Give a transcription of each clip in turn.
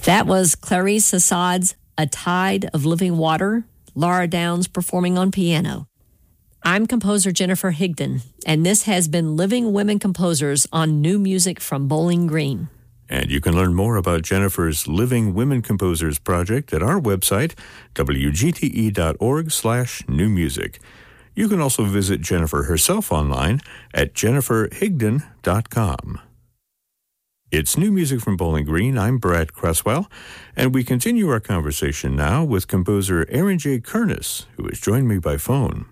That was Clarice Assad's A Tide of Living Water, Laura Downs performing on piano. I'm composer Jennifer Higdon, and this has been Living Women Composers on New Music from Bowling Green. And you can learn more about Jennifer's Living Women Composers project at our website, wgte.org/newmusic. You can also visit Jennifer herself online at jenniferhigdon.com. It's New Music from Bowling Green. I'm Brad Cresswell, and we continue our conversation now with composer Aaron J. Kernis, who has joined me by phone.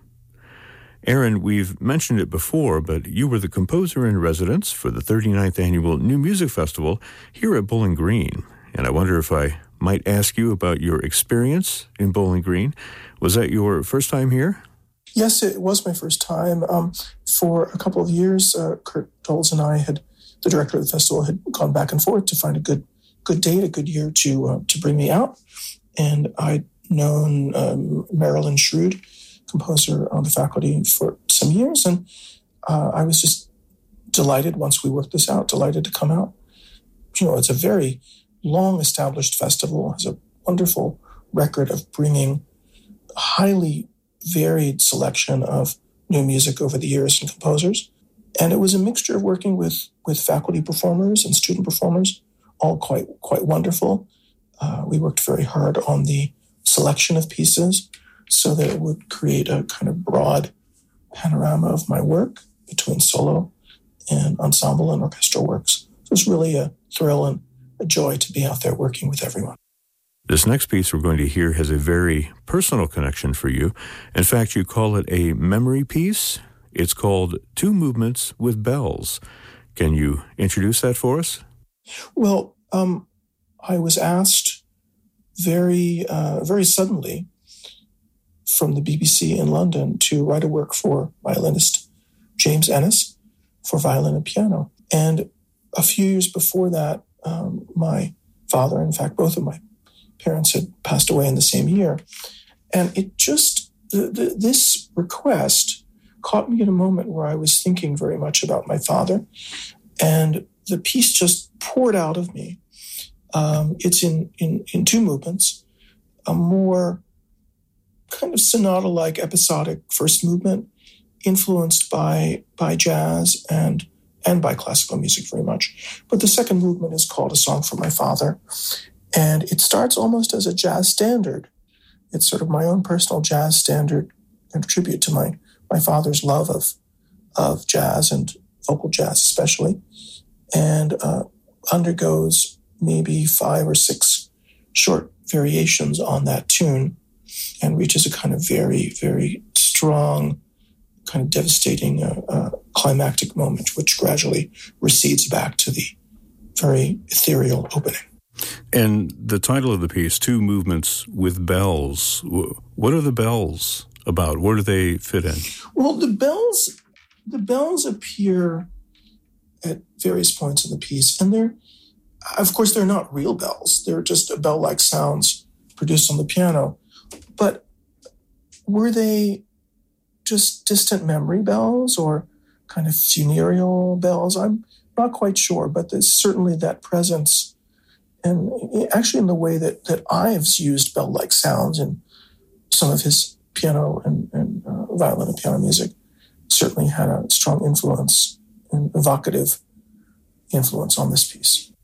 Aaron, we've mentioned it before, but you were the composer in residence for the 39th Annual New Music Festival here at Bowling Green. And I wonder if I might ask you about your experience in Bowling Green. Was that your first time here? Yes, it was my first time. For a couple of years, Kurt Doles and I the director of the festival, had gone back and forth to find a good date, a good year to bring me out. And I'd known Marilyn Shrewd, composer on the faculty for some years, and I was just delighted once we worked this out, delighted to come out. It's a very long-established festival, has a wonderful record of bringing a highly varied selection of new music over the years and composers. And it was a mixture of working with faculty performers and student performers, all quite wonderful. We worked very hard on the selection of pieces so that it would create a kind of broad panorama of my work between solo and ensemble and orchestral works. So it's really a thrill and a joy to be out there working with everyone. This next piece we're going to hear has a very personal connection for you. In fact, you call it a memory piece. It's called Two Movements with Bells. Can you introduce that for us? Well, I was asked very suddenly from the BBC in London to write a work for violinist James Ennis for violin and piano. And a few years before that, my father, in fact, both of my parents had passed away in the same year. And it just, this request caught me at a moment where I was thinking very much about my father. And the piece just poured out of me. It's in two movements, a more kind of sonata-like episodic first movement, influenced by jazz and by classical music very much. But the second movement is called A Song for My Father, and it starts almost as a jazz standard. It's sort of my own personal jazz standard and tribute to my father's love of jazz and vocal jazz especially, and undergoes maybe 5 or 6 short variations on that tune and reaches a kind of very, very strong, kind of devastating climactic moment, which gradually recedes back to the very ethereal opening. And the title of the piece, Two Movements with Bells, what are the bells about? Where do they fit in? Well, the bells appear at various points in the piece, and they're not real bells. They're just bell-like sounds produced on the piano. But were they just distant memory bells or kind of funereal bells? I'm not quite sure, but there's certainly that presence. And actually in the way that Ives used bell-like sounds in some of his piano and violin and piano music certainly had a strong influence, an evocative influence on this piece.